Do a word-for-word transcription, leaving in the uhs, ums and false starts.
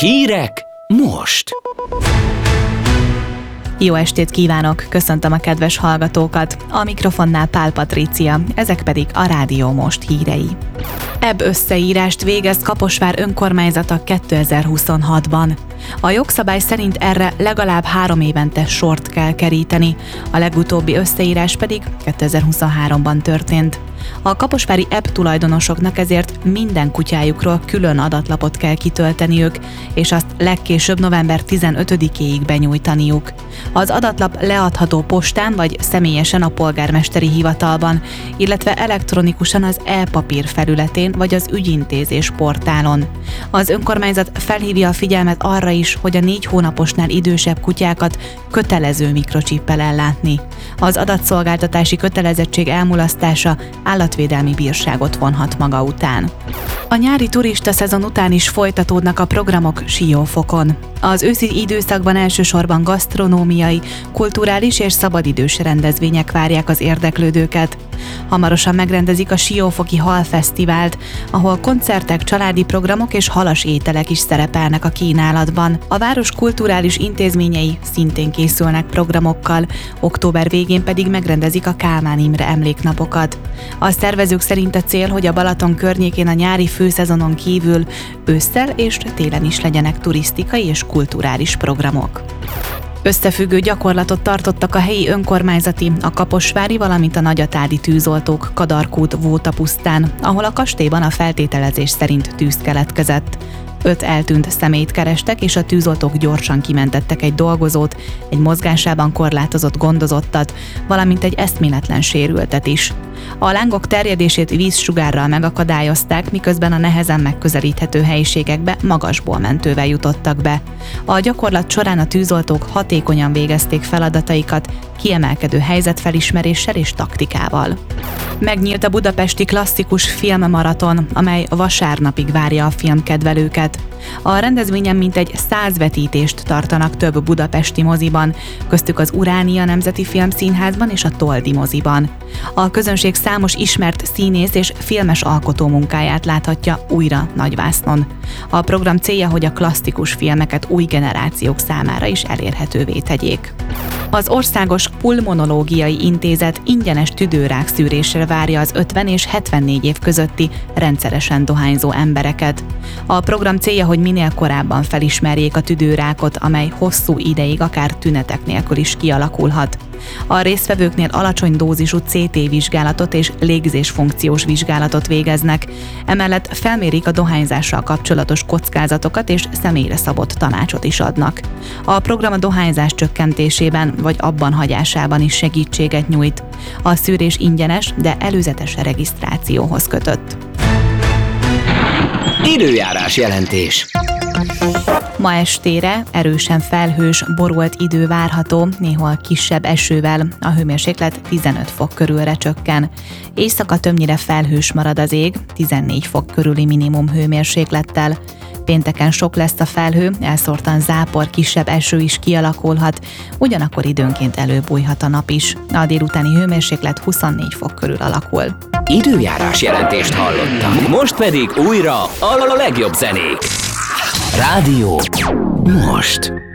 Hírek most! Jó estét kívánok! Köszöntöm a kedves hallgatókat! A mikrofonnál Pál Patrícia, ezek pedig a Rádió Most hírei. Ebb összeírást végez Kaposvár önkormányzata kétezer-huszonhatban. A jogszabály szerint erre legalább három évente sort kell keríteni, a legutóbbi összeírás pedig kétezer-huszonháromban történt. A kaposvári ebb tulajdonosoknak ezért minden kutyájukról külön adatlapot kell kitölteniük, és azt legkésőbb november tizenötödikéig benyújtaniuk. Az adatlap leadható postán vagy személyesen a polgármesteri hivatalban, illetve elektronikusan az e-papír felületén vagy az ügyintézés portálon. Az önkormányzat felhívja a figyelmet arra is, hogy a négy hónaposnál idősebb kutyákat kötelező mikrocsippel ellátni. Az adatszolgáltatási kötelezettség elmulasztása állatvédelmi bírságot vonhat maga után. A nyári turista szezon után is folytatódnak a programok Siófokon. Az őszi időszakban elsősorban gasztronómiai, kulturális és szabadidős rendezvények várják az érdeklődőket. Hamarosan megrendezik a Siófoki Halfesztivált, ahol koncertek, családi programok és halas ételek is szerepelnek a kínálatban. A város kulturális intézményei szintén készülnek programokkal, október végén pedig megrendezik a Kálmán Imre emléknapokat. A szervezők szerint a cél, hogy a Balaton környékén a nyári főszezonon kívül ősszel és télen is legyenek turisztikai és kulturális programok. Összefüggő gyakorlatot tartottak a helyi önkormányzati, a kaposvári, valamint a nagyatádi tűzoltók Kadarkút Vótapusztán, ahol a kastélyban a feltételezés szerint tűz keletkezett. Öt eltűnt személyt kerestek, és a tűzoltók gyorsan kimentettek egy dolgozót, egy mozgásában korlátozott gondozottat, valamint egy eszméletlen sérültet is. A lángok terjedését vízsugárral megakadályozták, miközben a nehezen megközelíthető helyiségekbe magasból mentővel jutottak be. A gyakorlat során a tűzoltók hatékonyan végezték feladataikat, kiemelkedő helyzetfelismeréssel és taktikával. Megnyílt a budapesti klasszikus filmmaraton, amely vasárnapig várja a filmkedvelőket. A rendezvényen mintegy száz vetítést tartanak több budapesti moziban, köztük az Uránia Nemzeti Filmszínházban és a Toldi moziban. A közönség számos ismert színész és filmes alkotó munkáját láthatja újra nagyvásznon. A program célja, hogy a klasszikus filmeket új generációk számára is elérhetővé tegyék. Az Országos Pulmonológiai Intézet ingyenes tüdőrák szűrésre várja az ötven és hetvennégy év közötti rendszeresen dohányzó embereket. A program célja, hogy minél korábban felismerjék a tüdőrákot, amely hosszú ideig akár tünetek nélkül is kialakulhat. A résztvevőknél alacsony dózisú cé té vizsgálatot és légzésfunkciós vizsgálatot végeznek, emellett felmérik a dohányzással kapcsolatos kockázatokat és személyre szabott tanácsot is adnak. A program a dohányzás csökkentésében vagy abban hagyásában is segítséget nyújt. A szűrés ingyenes, de előzetes regisztrációhoz kötött. Időjárás jelentés. Ma estére erősen felhős, borult idő várható, néhol kisebb esővel, a hőmérséklet tizenöt fok körülre csökken. Éjszaka többnyire felhős marad az ég, tizennégy fok körüli minimum hőmérséklettel. Pénteken sok lesz a felhő, elszórtan zápor, kisebb eső is kialakulhat, ugyanakkor időnként előbújhat a nap is. A délutáni hőmérséklet huszonnégy fok körül alakul. Időjárás jelentést hallottak. Most pedig újra a legjobb zenék. Rádió Most.